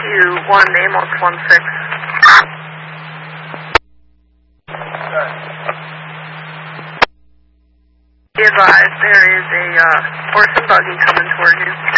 W1 Amos 16. Be advised, there is a horse and buggy coming toward you.